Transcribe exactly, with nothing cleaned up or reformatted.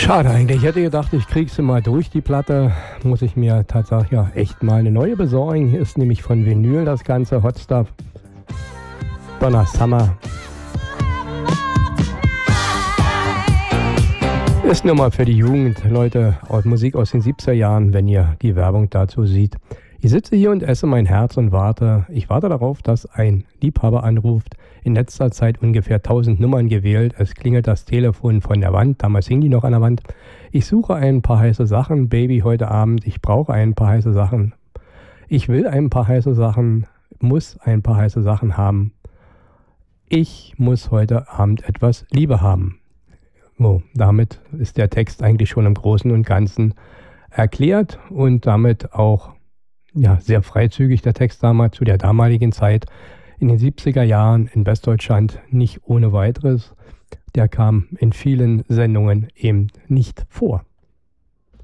Schade eigentlich. Ich hätte gedacht, ich kriege sie mal durch, die Platte. Muss ich mir tatsächlich ja echt mal eine neue besorgen. Hier ist nämlich von Vinyl das ganze Hot Stuff. Donna Summer. Ist nur mal für die Jugend, Leute, aus Musik aus den siebziger Jahren, wenn ihr die Werbung dazu seht. Ich sitze hier und esse mein Herz und warte. Ich warte darauf, dass ein Liebhaber anruft. In letzter Zeit ungefähr tausend Nummern gewählt. Es klingelt das Telefon von der Wand. Damals hing die noch an der Wand. Ich suche ein paar heiße Sachen. Baby, heute Abend. Ich brauche ein paar heiße Sachen. Ich will ein paar heiße Sachen. Muss ein paar heiße Sachen haben. Ich muss heute Abend etwas Liebe haben. So, damit ist der Text eigentlich schon im Großen und Ganzen erklärt und damit auch ja, sehr freizügig der Text damals zu der damaligen Zeit in den siebziger Jahren in Westdeutschland nicht ohne weiteres. Der kam in vielen Sendungen eben nicht vor.